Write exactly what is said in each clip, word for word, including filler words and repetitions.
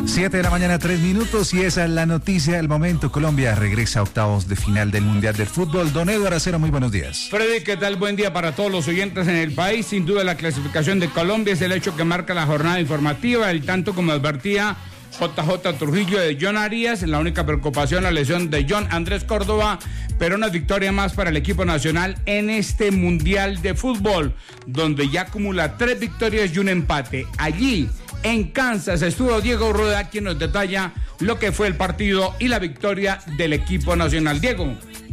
Siete de la mañana, tres minutos, y esa es la noticia del momento. Colombia regresa a octavos de final del Mundial del Fútbol. Don Eduardo Acero, muy buenos días. Freddy, ¿qué tal? Buen día para todos los oyentes en el país. Sin duda la clasificación de Colombia es el hecho que marca la jornada informativa. El tanto, como advertía J J Trujillo, de John Arias, la única preocupación la lesión de John Andrés Córdoba, pero una victoria más para el equipo nacional en este Mundial de Fútbol, donde ya acumula tres victorias y un empate. Allí en Kansas estuvo Diego Rueda, quien nos detalla lo que fue el partido y la victoria del equipo nacional. Diego.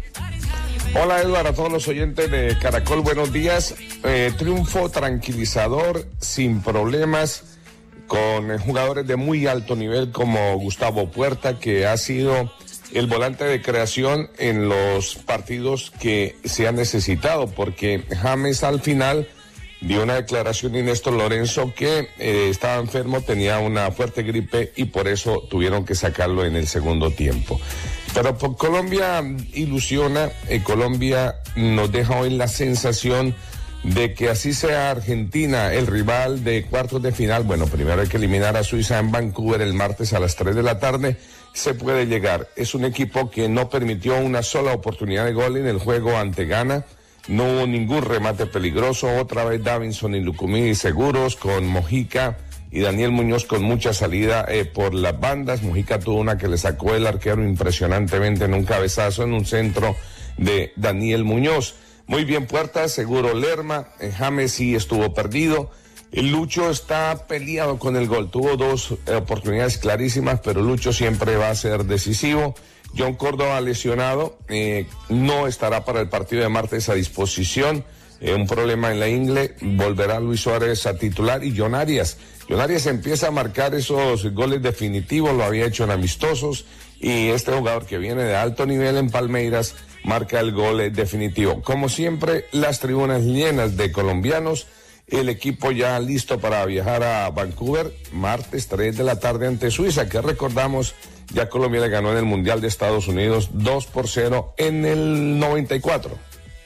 Hola Eduardo, a todos los oyentes de Caracol, buenos días. Eh, triunfo tranquilizador, sin problemas, con jugadores de muy alto nivel como Gustavo Puerta, que ha sido el volante de creación en los partidos que se han necesitado, porque James al final dio una declaración y Néstor Lorenzo que eh, estaba enfermo, tenía una fuerte gripe y por eso tuvieron que sacarlo en el segundo tiempo. Pero por Colombia ilusiona, eh, Colombia nos deja hoy la sensación de que así sea Argentina el rival de cuartos de final. Bueno, primero hay que eliminar a Suiza en Vancouver el martes a las tres de la tarde, se puede llegar. Es un equipo que no permitió una sola oportunidad de gol en el juego ante Ghana. No hubo ningún remate peligroso. Otra vez Davinson y Lucumí seguros, con Mojica y Daniel Muñoz con mucha salida eh, por las bandas. Mojica tuvo una que le sacó el arquero impresionantemente en un cabezazo en un centro de Daniel Muñoz. Muy bien Puerta, seguro Lerma. eh, James sí estuvo perdido. El Lucho está peleado con el gol. Tuvo dos eh, oportunidades clarísimas, pero Lucho siempre va a ser decisivo. John Córdoba lesionado, eh, no estará para el partido de martes a disposición, eh, un problema en la ingle. Volverá Luis Suárez a titular y John Arias. John Arias empieza a marcar esos goles definitivos, lo había hecho en amistosos, y este jugador que viene de alto nivel en Palmeiras marca el gol definitivo. Como siempre, las tribunas llenas de colombianos, el equipo ya listo para viajar a Vancouver, martes tres de la tarde ante Suiza, que recordamos, ya Colombia le ganó en el Mundial de Estados Unidos dos por cero en el noventa y cuatro.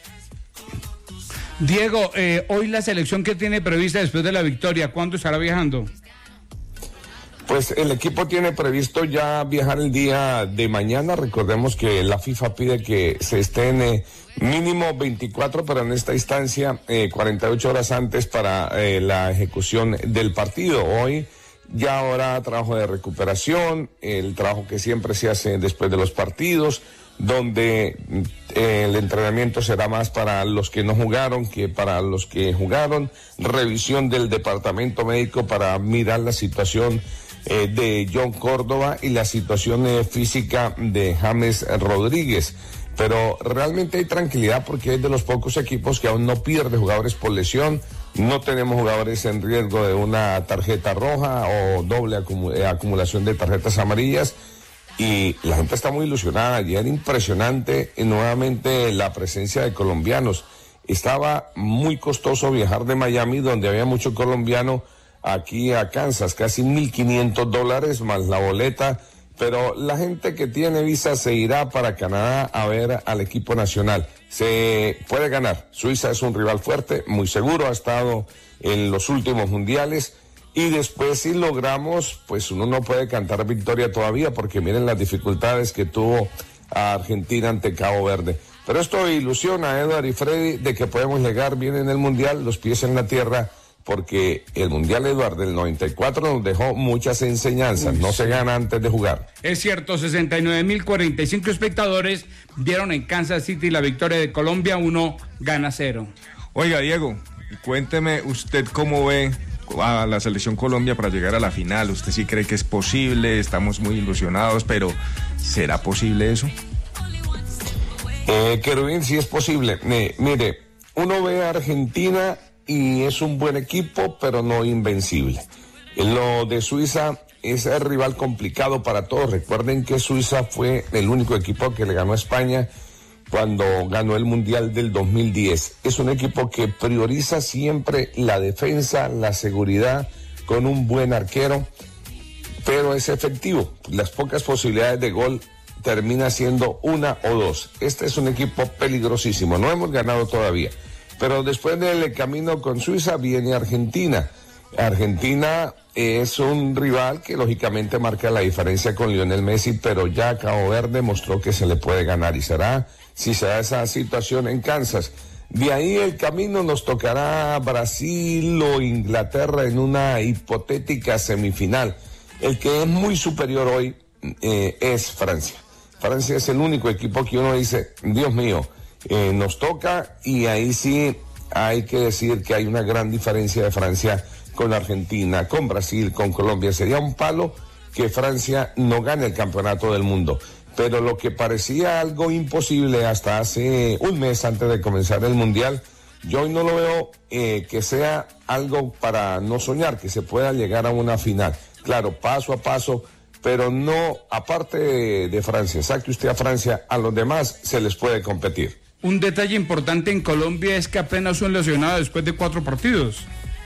Diego, eh, hoy la selección que tiene prevista después de la victoria, ¿cuándo estará viajando? Pues el equipo tiene previsto ya viajar el día de mañana. Recordemos que la FIFA pide que se estén eh, mínimo veinticuatro, pero en esta instancia eh, cuarenta y ocho horas antes para eh, la ejecución del partido. Hoy ya habrá trabajo de recuperación, el trabajo que siempre se hace después de los partidos, donde eh, el entrenamiento será más para los que no jugaron que para los que jugaron, revisión del departamento médico para mirar la situación eh, de John Córdoba y la situación eh, física de James Rodríguez. Pero realmente hay tranquilidad porque es de los pocos equipos que aún no pierde jugadores por lesión. No tenemos jugadores en riesgo de una tarjeta roja o doble acumu- eh, acumulación de tarjetas amarillas. Y la gente está muy ilusionada. Ayer impresionante y nuevamente la presencia de colombianos. Estaba muy costoso viajar de Miami, donde había mucho colombiano, aquí a Kansas, casi mil quinientos dólares más la boleta. Pero la gente que tiene visa se irá para Canadá a ver al equipo nacional. Se puede ganar. Suiza es un rival fuerte, muy seguro, ha estado en los últimos mundiales. Y después, si logramos, pues uno no puede cantar victoria todavía, porque miren las dificultades que tuvo a Argentina ante Cabo Verde. Pero esto ilusiona a Edward y Freddy de que podemos llegar bien en el mundial, los pies en la tierra, porque el Mundial, Eduardo, del noventa y cuatro nos dejó muchas enseñanzas. No se gana antes de jugar. Es cierto, sesenta y nueve mil cuarenta y cinco espectadores vieron en Kansas City la victoria de Colombia, uno gana cero. Oiga, Diego, cuénteme usted cómo ve a la selección Colombia para llegar a la final. ¿Usted sí cree que es posible? Estamos muy ilusionados, pero ¿será posible eso? Eh, Querubín, sí es posible. Eh, mire, uno ve a Argentina y es un buen equipo, pero no invencible. Lo de Suiza es el rival complicado para todos. Recuerden que Suiza fue el único equipo que le ganó a España cuando ganó el Mundial del dos mil diez. Es un equipo que prioriza siempre la defensa, la seguridad, con un buen arquero, pero es efectivo. Las pocas posibilidades de gol termina siendo una o dos. Este es un equipo peligrosísimo. No hemos ganado todavía. Pero después del camino con Suiza viene Argentina. Argentina es un rival que lógicamente marca la diferencia con Lionel Messi, pero ya Cabo Verde mostró que se le puede ganar y será si se da esa situación en Kansas. De ahí el camino nos tocará Brasil o Inglaterra en una hipotética semifinal. El que es muy superior hoy eh, es Francia. Francia es el único equipo que uno dice, Dios mío, eh, nos toca, y ahí sí hay que decir que hay una gran diferencia de Francia con Argentina, con Brasil, con Colombia. Sería un palo que Francia no gane el campeonato del mundo. Pero lo que parecía algo imposible hasta hace un mes antes de comenzar el Mundial, yo hoy no lo veo eh, que sea algo para no soñar, que se pueda llegar a una final. Claro, paso a paso, pero no, aparte de, de Francia, saque usted a Francia, a los demás se les puede competir. Un detalle importante en Colombia es que apenas un lesionado después de cuatro partidos.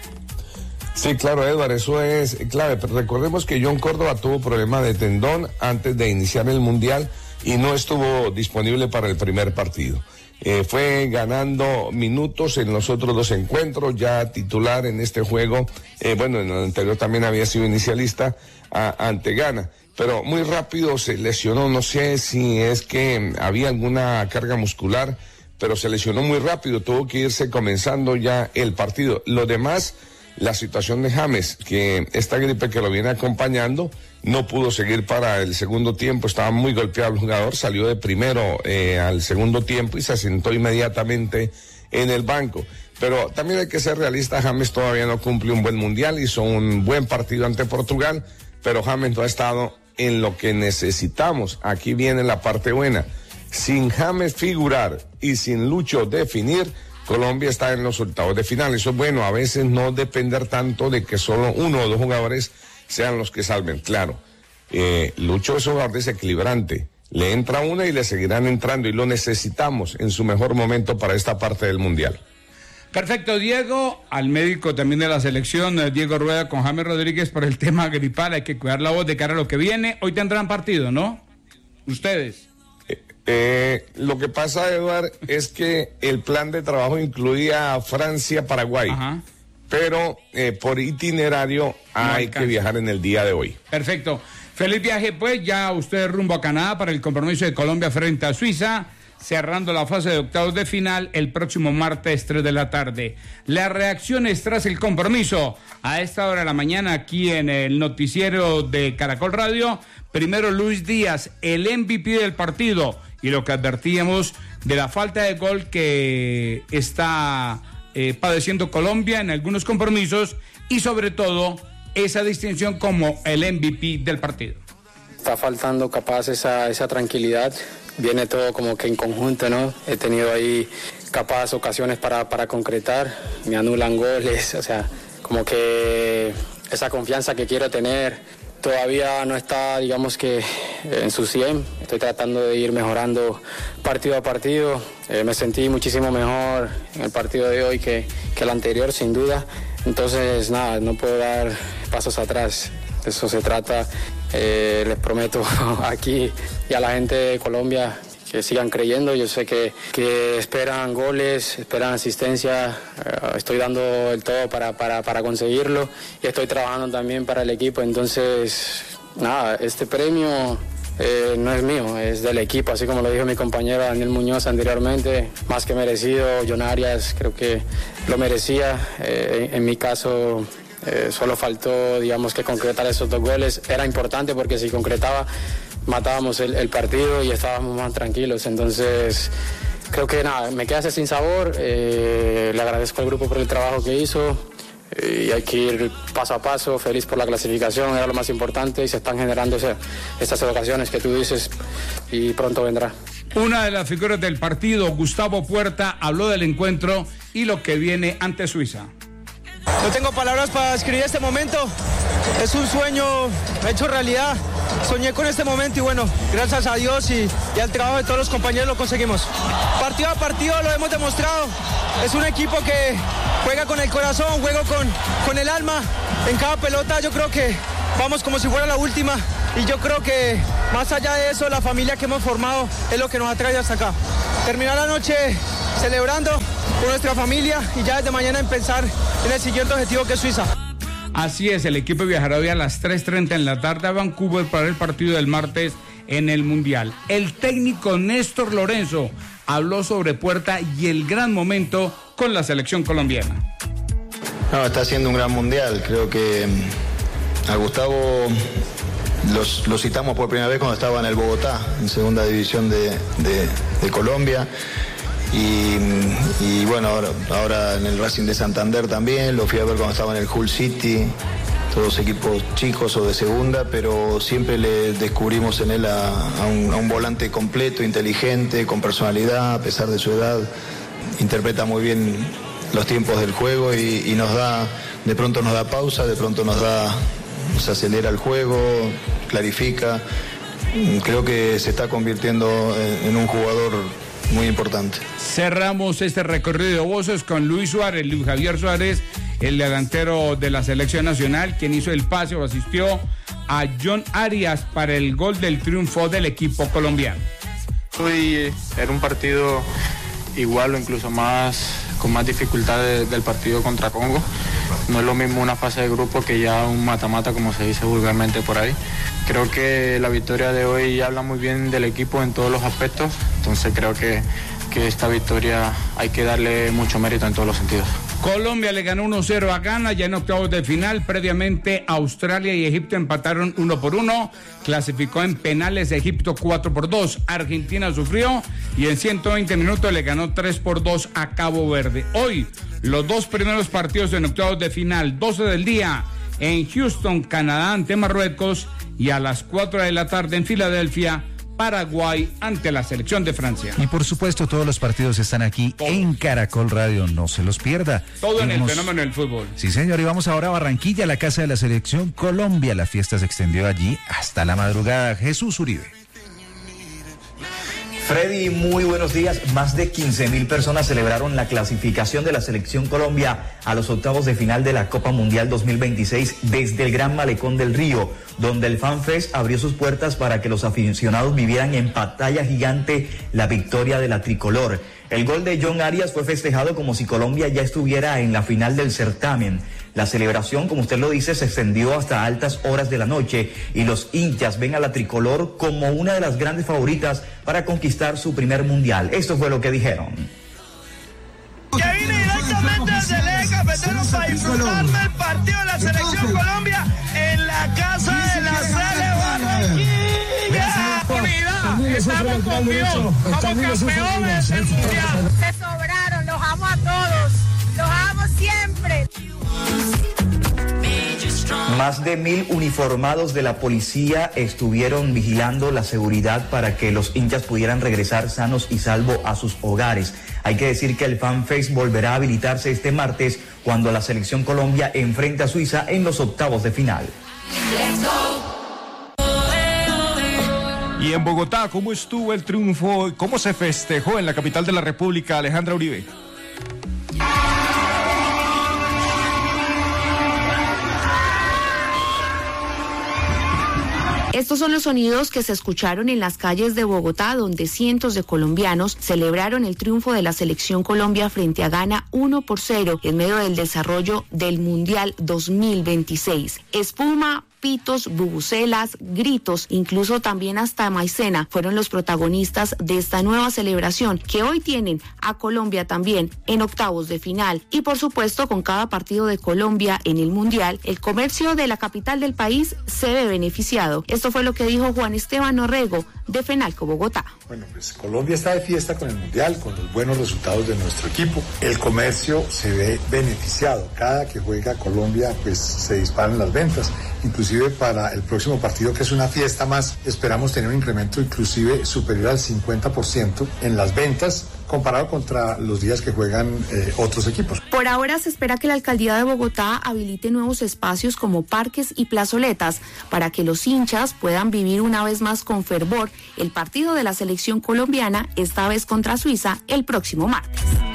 Sí, claro, Edward, eso es clave. Pero recordemos que John Córdoba tuvo problema de tendón antes de iniciar el Mundial y no estuvo disponible para el primer partido. Eh, fue ganando minutos en los otros dos encuentros, ya titular en este juego. Eh, bueno, en el anterior también había sido inicialista a, ante Ghana. Pero muy rápido se lesionó, no sé si es que había alguna carga muscular, pero se lesionó muy rápido, tuvo que irse comenzando ya el partido. Lo demás, la situación de James, que esta gripe que lo viene acompañando, no pudo seguir para el segundo tiempo, estaba muy golpeado el jugador, salió de primero eh, al segundo tiempo y se asentó inmediatamente en el banco. Pero también hay que ser realista, James todavía no cumple un buen mundial, hizo un buen partido ante Portugal, pero James no ha estado en lo que necesitamos. Aquí viene la parte buena. Sin James figurar y sin Lucho definir, Colombia está en los octavos de final. Eso es bueno, a veces no depender tanto de que solo uno o dos jugadores sean los que salven. Claro, eh, Lucho es un jugador desequilibrante. Le entra una y le seguirán entrando y lo necesitamos en su mejor momento para esta parte del Mundial. Perfecto, Diego, al médico también de la selección, Diego Rueda, con James Rodríguez por el tema gripal. Hay que cuidar la voz de cara a lo que viene. Hoy tendrán partido, ¿no? Ustedes. Eh, eh, lo que pasa, Eduard, es que el plan de trabajo incluía Francia-Paraguay. Ajá. Pero eh, por itinerario no hay alcanza. que viajar en el día de hoy. Perfecto. Feliz viaje, pues, ya usted rumbo a Canadá para el compromiso de Colombia frente a Suiza, cerrando la fase de octavos de final el próximo martes tres de la tarde. Las reacciones tras el compromiso a esta hora de la mañana aquí en el noticiero de Caracol Radio. Primero Luis Díaz, el M V P del partido, y lo que advertíamos de la falta de gol que está eh, padeciendo Colombia en algunos compromisos, y sobre todo esa distinción como el M V P del partido. Está faltando capaz esa, esa tranquilidad. Viene todo como que en conjunto, ¿no? He tenido ahí capaz ocasiones para, para concretar, me anulan goles, o sea, como que esa confianza que quiero tener todavía no está, digamos que en su cien. Estoy tratando de ir mejorando partido a partido. Eh, me sentí muchísimo mejor en el partido de hoy que, que el anterior, sin duda. Entonces, nada, no puedo dar pasos atrás. De eso se trata. Eh, les prometo aquí y a la gente de Colombia que sigan creyendo. Yo sé que, que esperan goles, esperan asistencia. Eh, estoy dando el todo para, para, para conseguirlo y estoy trabajando también para el equipo. Entonces, nada, este premio eh, no es mío, es del equipo, así como lo dijo mi compañero Daniel Muñoz anteriormente. Más que merecido. John Arias creo que lo merecía. Eh, en, en mi caso, Eh, solo faltó, digamos, que concretar esos dos goles. Era importante porque si concretaba, matábamos el, el partido y estábamos más tranquilos. Entonces, creo que nada, me queda ese sin sabor. Eh, le agradezco al grupo por el trabajo que hizo. Eh, y hay que ir paso a paso, feliz por la clasificación, era lo más importante, y se están generando ese, estas ocasiones que tú dices, y pronto vendrá. Una de las figuras del partido, Gustavo Puerta, habló del encuentro y lo que viene ante Suiza. No tengo palabras para describir este momento, es un sueño hecho realidad, soñé con este momento y bueno, gracias a Dios y, y al trabajo de todos los compañeros lo conseguimos. Partido a partido lo hemos demostrado, es un equipo que juega con el corazón, juega con, con el alma, en cada pelota yo creo que vamos como si fuera la última, y yo creo que más allá de eso la familia que hemos formado es lo que nos ha traído hasta acá. Terminar la noche celebrando con nuestra familia y ya desde mañana empezar en el siguiente objetivo, que es Suiza. Así es, el equipo viajará hoy a las tres treinta en la tarde a Vancouver para el partido del martes en el Mundial. El técnico Néstor Lorenzo habló sobre Puerta y el gran momento con la selección colombiana. No, está haciendo un gran Mundial. Creo que a Gustavo los, lo citamos por primera vez cuando estaba en el Bogotá, en segunda división de, de, de Colombia. Y, y bueno, ahora, ahora en el Racing de Santander también, lo fui a ver cuando estaba en el Hull City, todos equipos chicos o de segunda, pero siempre le descubrimos en él a, a, un, a un volante completo, inteligente, con personalidad, a pesar de su edad, interpreta muy bien los tiempos del juego y, y nos da, de pronto nos da pausa, de pronto nos da, se acelera el juego, clarifica. Creo que se está convirtiendo en, en un jugador muy importante. Cerramos este recorrido de voces con Luis Suárez, Luis Javier Suárez, el delantero de la selección nacional, quien hizo el pase o asistió a John Arias para el gol del triunfo del equipo colombiano. Hoy era un partido igual o incluso más, con más dificultad de, del partido contra Congo. No es lo mismo una fase de grupo que ya un mata-mata, como se dice vulgarmente por ahí. Creo que la victoria de hoy habla muy bien del equipo en todos los aspectos, entonces creo que, que esta victoria hay que darle mucho mérito en todos los sentidos. Colombia le ganó uno cero a Ghana ya en octavos de final. Previamente Australia y Egipto empataron uno por uno. Clasificó en penales Egipto cuatro por dos. Argentina sufrió y en ciento veinte minutos le ganó tres por dos a Cabo Verde. Hoy los dos primeros partidos en octavos de final, doce del día en Houston, Canadá ante Marruecos, y a las cuatro de la tarde en Filadelfia, Paraguay ante la selección de Francia. Y por supuesto todos los partidos están aquí todo en Caracol Radio, no se los pierda. Todo en vamos... el fenómeno del fútbol. Sí señor, y vamos ahora a Barranquilla, la casa de la selección Colombia. La fiesta se extendió allí hasta la madrugada. Jesús Uribe. Freddy, muy buenos días. Más de quince mil personas celebraron la clasificación de la selección Colombia a los octavos de final de la Copa Mundial dos mil veintiséis desde el Gran Malecón del Río, donde el FanFest abrió sus puertas para que los aficionados vivieran en pantalla gigante la victoria de la tricolor. El gol de John Arias fue festejado como si Colombia ya estuviera en la final del certamen. La celebración, como usted lo dice, se extendió hasta altas horas de la noche y los hinchas ven a la tricolor como una de las grandes favoritas para conquistar su primer mundial. Esto fue lo que dijeron. Que vine directamente desde el eje cafetero para disfrutarme el partido de la selección Colombia en la casa de la Sele Barranquilla. Unidad, estamos con Dios, somos campeones del mundial. Se sobraron, los amo a todos, los amo siempre. Más de mil uniformados de la policía estuvieron vigilando la seguridad para que los hinchas pudieran regresar sanos y salvos a sus hogares. Hay que decir que el FanFest volverá a habilitarse este martes cuando la selección Colombia enfrente a Suiza en los octavos de final. Y en Bogotá, ¿cómo estuvo el triunfo? ¿Cómo se festejó en la capital de la República, Alejandra Uribe? Estos son los sonidos que se escucharon en las calles de Bogotá, donde cientos de colombianos celebraron el triunfo de la selección Colombia frente a Ghana uno por cero en medio del desarrollo del Mundial dos mil veintiséis. Espuma, pitos, bubucelas, gritos, incluso también hasta maicena fueron los protagonistas de esta nueva celebración que hoy tienen a Colombia también en octavos de final. Y por supuesto, con cada partido de Colombia en el Mundial, el comercio de la capital del país se ve beneficiado. Esto fue lo que dijo Juan Esteban Orrego de Fenalco Bogotá. Bueno, pues Colombia está de fiesta con el Mundial, con los buenos resultados de nuestro equipo. El comercio se ve beneficiado. Cada que juega Colombia, pues se disparan las ventas. Inclusive para el próximo partido, que es una fiesta más, esperamos tener un incremento inclusive superior al cincuenta por ciento en las ventas comparado contra los días que juegan eh, otros equipos. Por ahora se espera que la alcaldía de Bogotá habilite nuevos espacios como parques y plazoletas para que los hinchas puedan vivir una vez más con fervor el partido de la selección colombiana, esta vez contra Suiza, el próximo martes.